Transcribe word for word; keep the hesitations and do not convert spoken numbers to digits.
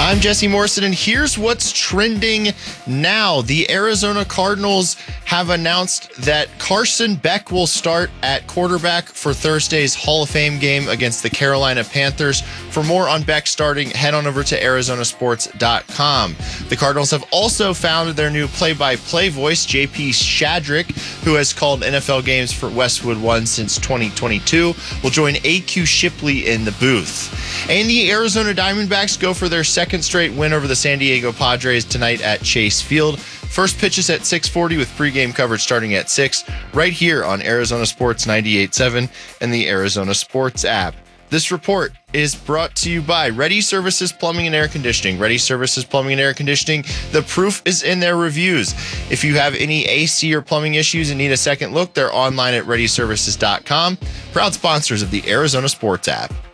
I'm Jesse Morrison, and here's what's trending now. The Arizona Cardinals have announced that Carson Beck will start at quarterback for Thursday's Hall of Fame game against the Carolina Panthers. For more on Beck starting, head on over to Arizona Sports dot com. The Cardinals have also found their new play-by-play voice, J P Shadrick, who has called N F L games for Westwood One since twenty twenty-two, will join A Q Shipley in the booth. And the Arizona Diamondbacks go for their second straight win over the San Diego Padres tonight at Chase Field. First pitch is at six forty with pregame coverage starting at six, right here on Arizona Sports ninety-eight point seven and the Arizona Sports app. This report is brought to you by Ready Services Plumbing and Air Conditioning. Ready Services Plumbing and Air Conditioning, the proof is in their reviews. If you have any A C or plumbing issues and need a second look, they're online at ready services dot com. Proud sponsors of the Arizona Sports app.